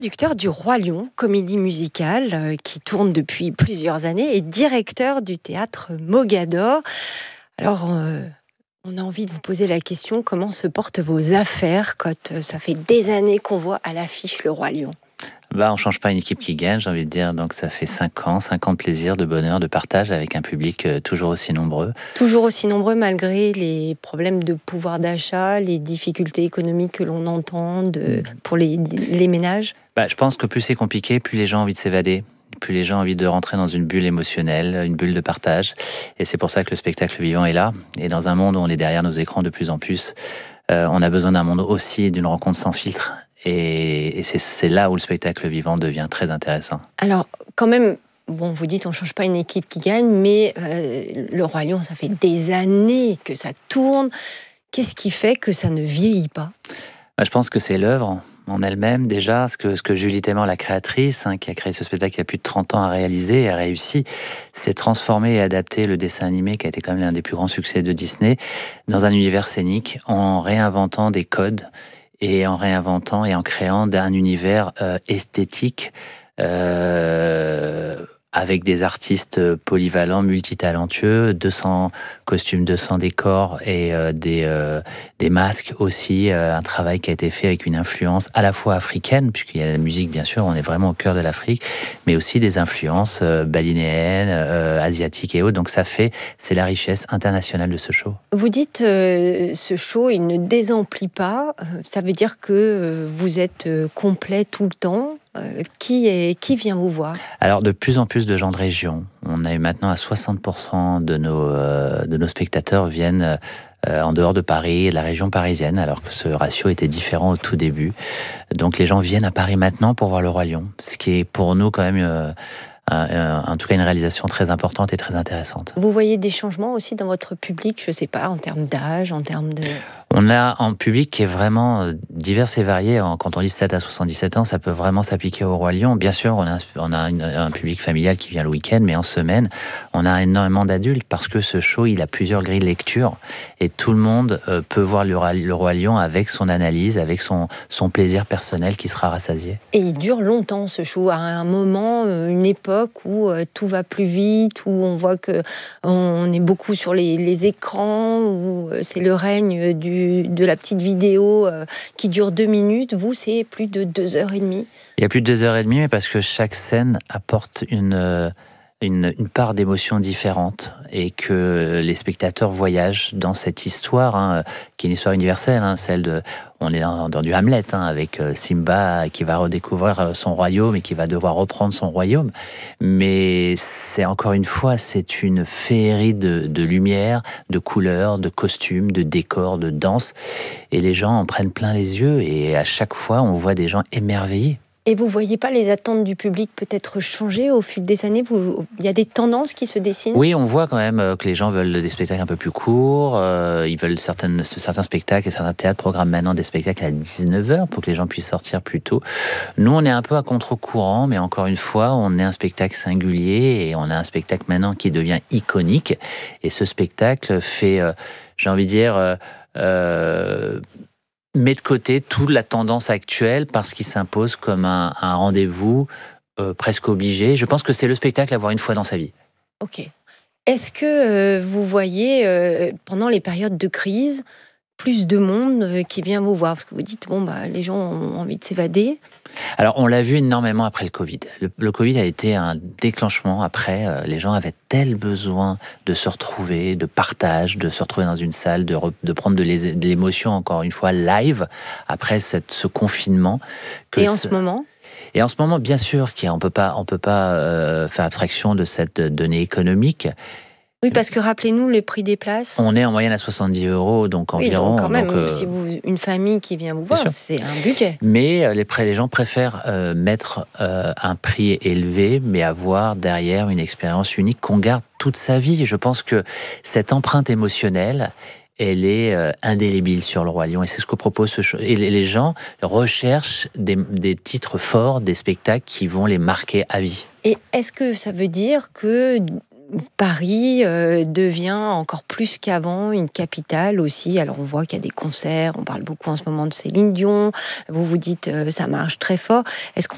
Producteur du Roi Lion, comédie musicale qui tourne depuis plusieurs années, et directeur du théâtre Mogador. Alors, on a envie de vous poser la question, comment se portent vos affaires quand ça fait des années qu'on voit à l'affiche le Roi Lion? On change pas une équipe qui gagne, j'ai envie de dire. Donc ça fait 5 ans de plaisir, de bonheur, de partage avec un public toujours aussi nombreux. Toujours aussi nombreux malgré les problèmes de pouvoir d'achat, les difficultés économiques que l'on entend pour les ménages? Je pense que plus c'est compliqué, plus les gens ont envie de s'évader. Plus les gens ont envie de rentrer dans une bulle émotionnelle, une bulle de partage. Et c'est pour ça que le spectacle vivant est là. Et dans un monde où on est derrière nos écrans de plus en plus, on a besoin d'un monde aussi, d'une rencontre sans filtre. Et c'est là où le spectacle vivant devient très intéressant. Alors, quand même, vous dites on ne change pas une équipe qui gagne, mais le Roi Lion, ça fait des années que ça tourne. Qu'est-ce qui fait que ça ne vieillit pas? Je pense que c'est l'œuvre en elle-même déjà, ce que Julie Taymor, la créatrice, qui a créé ce spectacle il y a plus de 30 ans, a réalisé et a réussi, c'est transformer et adapter le dessin animé, qui a été quand même l'un des plus grands succès de Disney, dans un univers scénique, en réinventant des codes, et en réinventant et en créant un univers esthétique, avec des artistes polyvalents, multitalentueux, 200 costumes, 200 décors et des masques aussi, un travail qui a été fait avec une influence à la fois africaine, puisqu'il y a la musique bien sûr, on est vraiment au cœur de l'Afrique, mais aussi des influences balinéennes, asiatiques et autres, donc c'est la richesse internationale de ce show. Vous dites ce show, il ne désemplit pas, ça veut dire que vous êtes complet tout le temps. Qui vient vous voir? Alors, de plus en plus de gens de région. On a eu maintenant à 60% de nos spectateurs viennent en dehors de Paris et de la région parisienne, alors que ce ratio était différent au tout début. Donc les gens viennent à Paris maintenant pour voir le Roi Lion, ce qui est pour nous quand même en tout cas une réalisation très importante et très intéressante. Vous voyez des changements aussi dans votre public, je ne sais pas, en termes d'âge, en termes de... On a un public qui est vraiment divers et varié. Quand on dit 7 à 77 ans, ça peut vraiment s'appliquer au Roi Lion. Bien sûr, on a un public familial qui vient le week-end, mais en semaine, on a énormément d'adultes parce que ce show, il a plusieurs grilles de lecture et tout le monde peut voir le Roi Lion avec son analyse, avec son plaisir personnel qui sera rassasié. Et il dure longtemps ce show, à un moment, une époque où tout va plus vite, où on voit qu'on est beaucoup sur les écrans, où c'est le règne de la petite vidéo qui dure 2 minutes. Vous, c'est plus de 2h30. Il y a plus de 2h30, mais parce que chaque scène apporte une part d'émotion différente et que les spectateurs voyagent dans cette histoire, qui est une histoire universelle, on est dans du Hamlet, avec Simba qui va redécouvrir son royaume et qui va devoir reprendre son royaume. Mais c'est encore une fois, c'est une féerie de lumière, de couleurs, de costumes, de décors, de danse. Et les gens en prennent plein les yeux et à chaque fois, on voit des gens émerveillés. Et vous ne voyez pas les attentes du public peut-être changer au fil des années? Il y a des tendances qui se dessinent? Oui, on voit quand même que les gens veulent des spectacles un peu plus courts. Ils veulent certains spectacles et certains théâtres programment maintenant des spectacles à 19h pour que les gens puissent sortir plus tôt. Nous, on est un peu à contre-courant, mais encore une fois, on est un spectacle singulier et on a un spectacle maintenant qui devient iconique. Et ce spectacle fait, j'ai envie de dire... met de côté toute la tendance actuelle parce qu'il s'impose comme un rendez-vous presque obligé. Je pense que c'est le spectacle à voir une fois dans sa vie. Ok. Est-ce que vous voyez, pendant les périodes de crise, plus de monde qui vient vous voir? Parce que vous dites, les gens ont envie de s'évader. Alors, on l'a vu énormément après le Covid. Le Covid a été un déclenchement. Après, les gens avaient tel besoin de se retrouver, de partage, de se retrouver dans une salle, de prendre de l'émotion, encore une fois, live, après ce confinement. Et en ce moment ? Et en ce moment, bien sûr, on peut pas faire abstraction de cette donnée économique. Oui, parce que rappelez-nous le prix des places. On est en moyenne à 70 €, donc environ. Donc quand même, si une famille qui vient vous voir, c'est un budget. Mais les gens préfèrent mettre un prix élevé, mais avoir derrière une expérience unique qu'on garde toute sa vie. Je pense que cette empreinte émotionnelle, elle est indélébile sur le Roi Lion. Et c'est ce que propose ce show. Et les gens recherchent des titres forts, des spectacles qui vont les marquer à vie. Et est-ce que ça veut dire que Paris devient encore plus qu'avant une capitale aussi? Alors on voit qu'il y a des concerts, on parle beaucoup en ce moment de Céline Dion, vous dites ça marche très fort. Est-ce qu'on